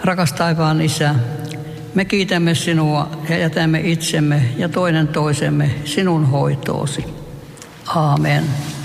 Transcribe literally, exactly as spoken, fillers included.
Rakas taivaan Isä, me kiitämme sinua ja jätämme itsemme ja toinen toisemme sinun hoitoosi. Aamen.